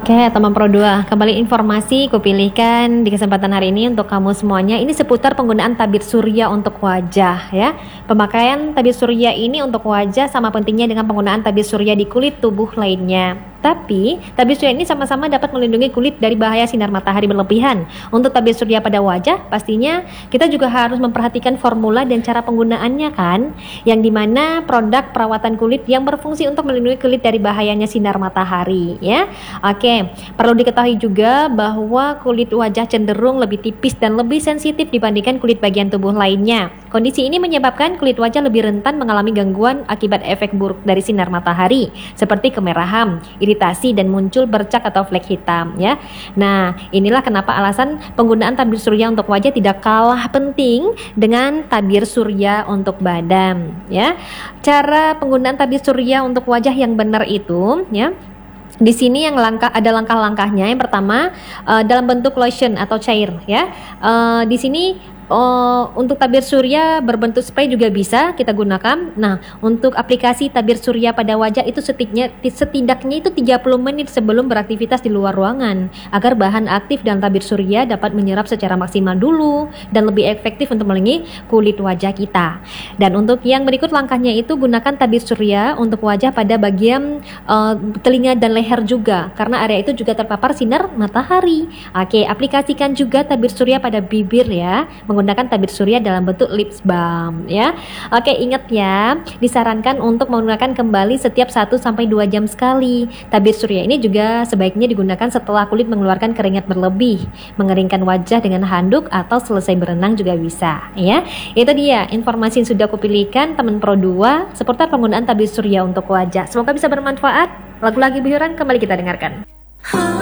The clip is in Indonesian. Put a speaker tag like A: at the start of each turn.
A: Oke, teman Pro 2, kembali informasi kupilihkan di kesempatan hari ini untuk kamu semuanya. Ini seputar penggunaan tabir surya untuk wajah ya. Pemakaian tabir surya ini untuk wajah sama pentingnya dengan penggunaan tabir surya di kulit tubuh lainnya. Tapi, tabir surya ini sama-sama dapat melindungi kulit dari bahaya sinar matahari berlebihan. Untuk tabir surya pada wajah, pastinya kita juga harus memperhatikan formula dan cara penggunaannya kan, yang dimana produk perawatan kulit yang berfungsi untuk melindungi kulit dari bahayanya sinar matahari ya. Oke, perlu diketahui juga bahwa kulit wajah cenderung lebih tipis dan lebih sensitif dibandingkan kulit bagian tubuh lainnya. Kondisi ini menyebabkan kulit wajah lebih rentan mengalami gangguan akibat efek buruk dari sinar matahari, seperti kemerahan, iritasi, dan muncul bercak atau flek hitam ya. Nah, inilah kenapa alasan penggunaan tabir surya untuk wajah tidak kalah penting dengan tabir surya untuk badan ya. Cara penggunaan tabir surya untuk wajah yang benar itu ya, di sini yang ada langkah-langkahnya. Yang pertama, dalam bentuk lotion atau cair ya. Di sini untuk tabir surya berbentuk spray juga bisa kita gunakan. Nah, untuk aplikasi tabir surya pada wajah itu setidaknya itu 30 menit sebelum beraktivitas di luar ruangan, agar bahan aktif dalam tabir surya dapat menyerap secara maksimal dulu dan lebih efektif untuk melindungi kulit wajah kita. Dan untuk yang berikut langkahnya itu, gunakan tabir surya untuk wajah pada bagian telinga dan leher juga, karena area itu juga terpapar sinar matahari. Oke, aplikasikan juga tabir surya pada bibir ya, menggunakan tabir surya dalam bentuk lip balm ya. Oke, ingat ya, disarankan untuk menggunakan kembali setiap 1-2 jam sekali. Tabir surya ini juga sebaiknya digunakan setelah kulit mengeluarkan keringat berlebih, mengeringkan wajah dengan handuk, atau selesai berenang juga bisa ya. Itu dia informasi yang sudah kupilihkan teman Pro 2 seputar penggunaan tabir surya untuk wajah. Semoga bisa bermanfaat. Lagu-lagu hiburan kembali kita dengarkan.